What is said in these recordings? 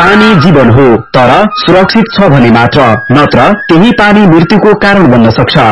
पानी जीवन हो, तर सुरक्षित छ भने मात्र, नत्र त्यही पानी मृत्युको कारण बन्न सक्छ।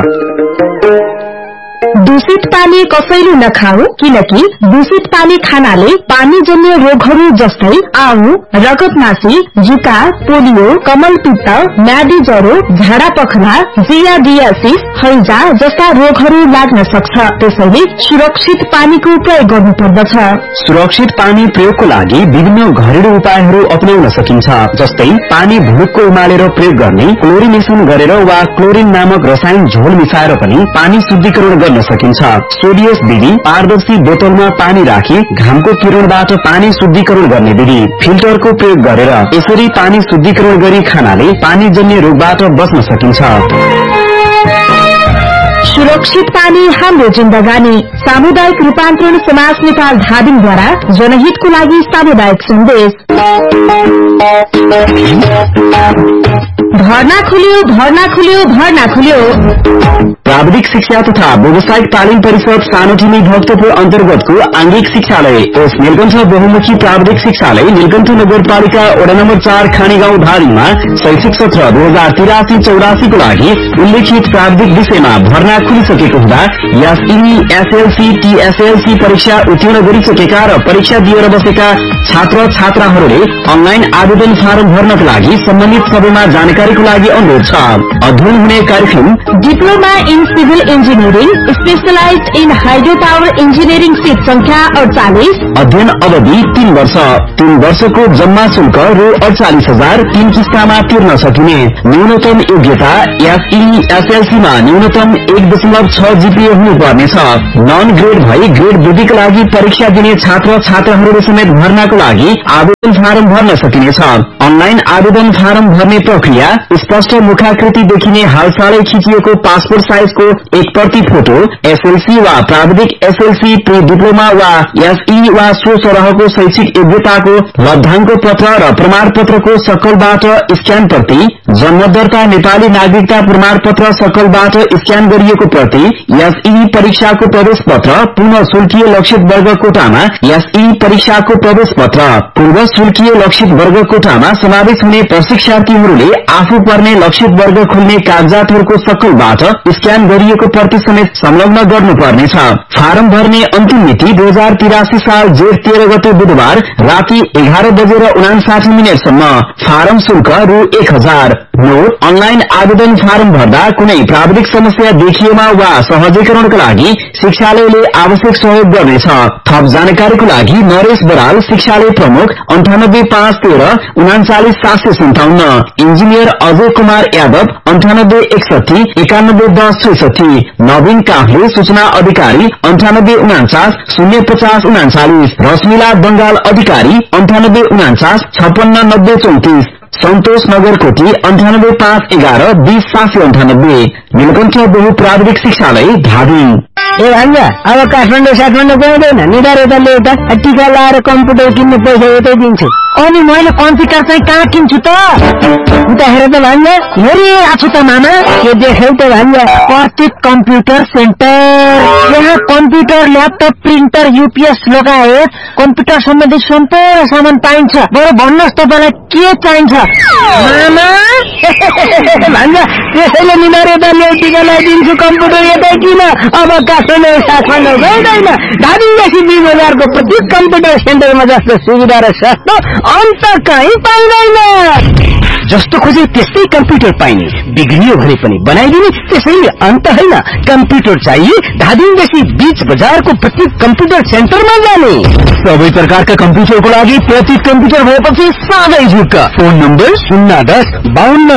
दूषित पानी कसैले नखाऊ, किनकि दूषित पानी खानाले पानीजन्य रोगहरू जस्तै आउँ, रगतमासी, जुका, पोलियो, कमलपित्त, म्यादी ज्वरो, झाडा पखला, जियाडियासिस, हैजा जस्ता रोगहरू लाग्न सक्छ। त्यसैले सुरक्षित पानीको प्रयोग गर्नुपर्दछ। सुरक्षित पानी प्रयोगको लागि विभिन्न घरेलु उपायहरू अपनाउन सकिन्छ, जस्तै पानी भुलुक्क उमालेर प्रयोग गर्ने, क्लोरिनेसन गरेर वा क्लोरिन नामक रसायन झोल मिसाएर पनि पानी शुद्धिकरण गर्न सकिन्छ। सोडियस विधि, पारदर्शी बोतलमा पानी राखी घामको किरणबाट पानी शुद्धिकरण गर्ने विधि, फिल्टरको प्रयोग गरेर यसरी पानी शुद्धिकरण गरी खानाले पानीजन्य रोगबाट बच्न सकिन्छ। सुरक्षित पानी हाम्रो जिन्दगानी। सामुदायिक रूपान्तरण समाज नेपाल धादिङद्वारा जनहितको लागि सामुदायिक सन्देश। भर्ना खुल्यो, भर्ना खुल्यो, भर्ना खुल्यो। प्राविधिक शिक्षा तथा व्यावसायिक तालिम परिषद सानोटिनी भक्तपुर अन्तर्गतको आंगिक शिक्षालय ओस नीलकण्ठ बहुमुखी प्राविधिक शिक्षालय नीलकण्ठ नगरपालिका वडा नम्बर 4 खानेगाउँ धादिङमा शैक्षिक सत्र 2083-84 को लागि उल्लेखित प्राविधिक विषयमा भर्ना खुलिसकेको हुँदा एसई, एसएलसी, टीएसएलसी परीक्षा उत्तीर्ण गरिसकेका र परीक्षा दिएर बसेका छात्र छात्राहरूले अनलाइन आवेदन फारम भर्नका लागि सम्बन्धित सबैमा जानकारीको लागि अनुरोध छ। अध्ययन हुने कार्यक्रम diploma in civil engineering, specialised in hydro power engineering seat संख्या 48। अध्ययन अवधि 3 वर्ष। 3 वर्षको जम्मा शुल्क रु 48,000 3 किस्तामा तिर्न सकिने। न्यूनतम योग्यता एसई, एसएलसी मा न्यूनतम 1.6 जीपीए हुनुपर्नेछ। नन ग्रेड भई ग्रेड वृद्धिका लागि परीक्षा दिने छात्र छात्राहरूले समेत भर्नाको लागि आवेदन फारम भर्न सकिनेछ। अनलाइन आवेदन फारम भर्ने प्रक्रिया स्पष्ट मुखाकृति देखिने हालसालै खिचिएको पासपोर्ट साइजको 1 प्रति फोटो, एसएलसी वा प्राविधिक एसएलसी, प्री डिप्लोमा वा एसई वा सो सरहको शैक्षिक योग्यताको लब्धाङ्क पत्र र प्रमाण पत्रको सकलबाट स्क्यान प्रति, जन्म दर्ता नेपाली नागरिकता प्रमाण पत्र सकलबाट स्क्यान गरिएको प्रति, एसई परीक्षाको प्रवेश पत्र, पुनः शुल्कीय लक्षित वर्ग कोटामा एसई परीक्षाको प्रवेश पत्र, पूर्व शुल्कीय लक्षित वर्ग कोटामा समावेश हुने प्रशिक्षार्थीहरूले आफू पर्ने लक्षित वर्ग खुल्ने कागजातहरूको सकलबाट स्क्यान गरिएको प्रति समेत संलग्न गर्नुपर्नेछ। फारम भर्ने अन्तिम मिति 2083 साल जेठ 13 गते बुधबार राति 11:59 फारम शुल्क रु 1000। नोट: अनलाइन आवेदन फारम भर्दा कुनै प्राविधिक समस्या देखिएमा वा सहजीकरणका लागि शिक्षालयले आवश्यक सहयोग गर्नेछ। थप जानकारीको लागि नरेश बराल, शिक्षालय प्रमुख, 985113 39757। इंजिनियर अजय कुमार यादव, 9861 911066। नवीन काफ्ले, सूचना अधिकारी, 9849 05039। रश्मिला बंगाल, अधिकारी, 9849 569034। सन्तोष नगरकोटी, 985111 20798। नीलकण्ठ बहु प्राविधिक शिक्षालय धादिङ। ए भान्जा, अब काठमाडौँ गउँदैन, निधार यता ल्याउँदा टीका लाएर कम्प्युटर किन्ने पैसा यतै दिन्छु। अनि मैले कम्प्युटर चाहिँ कहाँ किन्छु त? उता हेर त भान्जा, हेरिरहेको छु त मामा। के देख्यौ त भान्जा? प्रतीक कम्प्युटर सेन्टर। यहाँ कम्प्युटर, ल्यापटप, प्रिन्टर, युपीएस लगायत कम्प्युटर सम्बन्धी सम्पूर्ण सामान पाइन्छ। बरु भन्नुहोस् तपाईँलाई के चाहिन्छ मामा? भान्जा, त्यसैले निधार यता ल्याउ, टीका लगाइदिन्छु, कम्प्युटर यतै किन। अब काठमाडौँ गउँदैन, धादिङदेखि 20 बजारको प्रतीक कम्प्युटर सेन्टरमा जस्तो सुविधा र सस्तो अन्त कहीँ पाइँदैन। जस्तो खोजे त्यस्तै कम्प्युटर पाइने, बिग्रियो भने पनि बनाइदिने, त्यसैले अन्त होइन। कम्प्युटर चाहिए धादिङदेखि 20 बजारको प्रतीक कम्प्युटर सेन्टरमा जाने। सबै प्रकारका कम्प्युटरको लागि प्रतीक कम्प्युटर भएपछि साधै झुक्क। Phone number 010 52